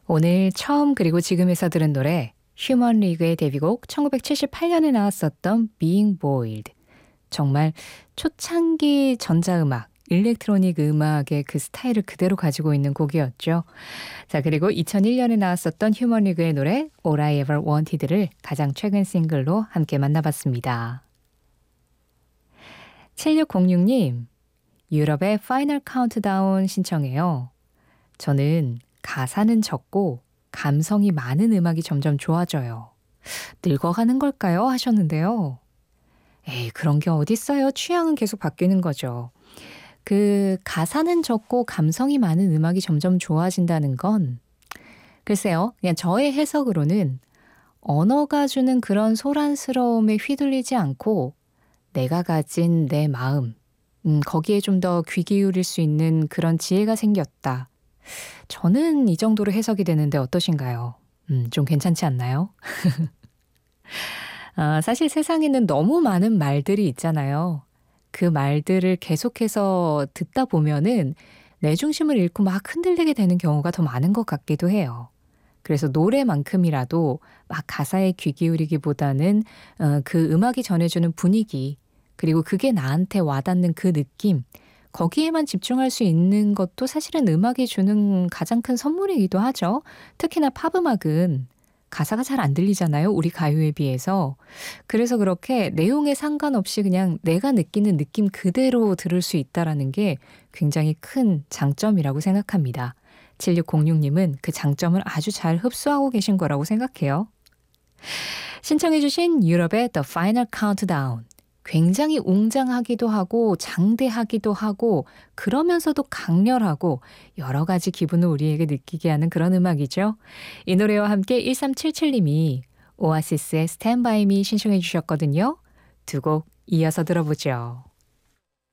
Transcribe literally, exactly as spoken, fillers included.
오늘 처음 그리고 지금에서 들은 노래 휴먼 리그의 데뷔곡 천구백칠십팔 년에 나왔었던 Being Bold. 정말 초창기 전자음악, 일렉트로닉 음악의 그 스타일을 그대로 가지고 있는 곡이었죠. 자, 그리고 이천일 년에 나왔었던 휴먼 리그의 노래 All I Ever Wanted를 가장 최근 싱글로 함께 만나봤습니다. 칠육공육 님, 유럽의 파이널 카운트다운 신청해요. 저는 가사는 적고 감성이 많은 음악이 점점 좋아져요. 늙어가는 걸까요? 하셨는데요. 에이, 그런 게 어딨어요. 취향은 계속 바뀌는 거죠. 그 가사는 적고 감성이 많은 음악이 점점 좋아진다는 건 글쎄요. 그냥 저의 해석으로는 언어가 주는 그런 소란스러움에 휘둘리지 않고 내가 가진 내 마음, 음, 거기에 좀 더 귀 기울일 수 있는 그런 지혜가 생겼다. 저는 이 정도로 해석이 되는데 어떠신가요? 음, 좀 괜찮지 않나요? 아, 사실 세상에는 너무 많은 말들이 있잖아요. 그 말들을 계속해서 듣다 보면은 내 중심을 잃고 막 흔들리게 되는 경우가 더 많은 것 같기도 해요. 그래서 노래만큼이라도 막 가사에 귀 기울이기보다는 어, 그 음악이 전해주는 분위기, 그리고 그게 나한테 와닿는 그 느낌, 거기에만 집중할 수 있는 것도 사실은 음악이 주는 가장 큰 선물이기도 하죠. 특히나 팝음악은 가사가 잘 안 들리잖아요. 우리 가요에 비해서. 그래서 그렇게 내용에 상관없이 그냥 내가 느끼는 느낌 그대로 들을 수 있다는 게 굉장히 큰 장점이라고 생각합니다. 칠육공육 님은 그 장점을 아주 잘 흡수하고 계신 거라고 생각해요. 신청해 주신 유럽의 The Final Countdown. 굉장히 웅장하기도 하고 장대하기도 하고 그러면서도 강렬하고 여러 가지 기분을 우리에게 느끼게 하는 그런 음악이죠. 이 노래와 함께 일삼칠칠 님이 오아시스의 Stand By Me 신청해 주셨거든요. 두 곡 이어서 들어보죠.